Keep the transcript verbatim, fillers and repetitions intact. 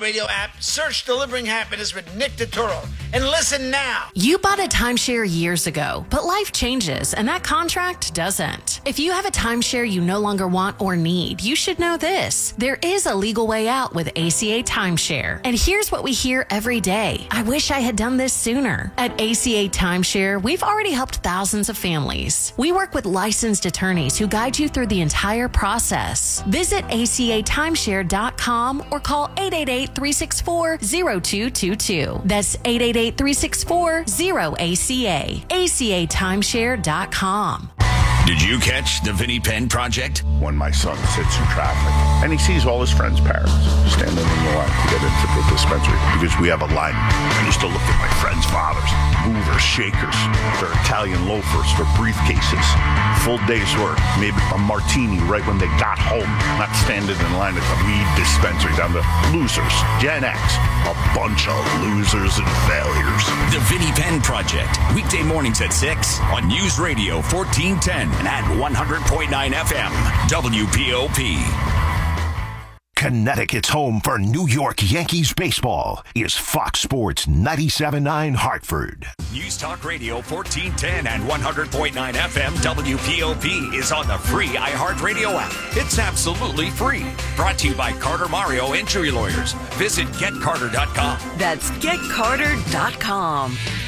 iHeartRadio app, search Delivering Happiness with Nick Turturro, and listen now. You bought a timeshare years ago, but life changes, and that contract doesn't. If you have a timeshare you no longer want or need, you should know this. There is a legal way out with A C A Timeshare. And here's what we hear every day. I wish I had done this sooner. At A C A Timeshare, we've already helped thousands of families. We work with licensed attorneys who guide you through the entire process. Visit A C A timeshare dot com or call eight eight eight, three six four, zero two two two. That's eight eight eight, three six four, zero A C A. A C A timeshare dot com. Did you catch the Vinnie Penn Project? When my son sits in traffic and he sees all his friends' parents standing in the line to get into the dispensary because we have a line. I used to look at my friends' fathers, movers, shakers, their Italian loafers, their briefcases, full day's work, maybe a martini right when they got home, not standing in line at the weed dispensary down the losers, Gen X, a bunch of losers and failures. The Vinnie Penn Project, weekday mornings at six on News Radio fourteen ten. And at one hundred point nine F M, W P O P. Connecticut's home for New York Yankees baseball is Fox Sports ninety-seven point nine Hartford. News Talk Radio fourteen ten and one hundred point nine F M W P O P is on the free iHeartRadio app. It's absolutely free. Brought to you by Carter Mario Injury Lawyers. Visit get carter dot com. That's get carter dot com.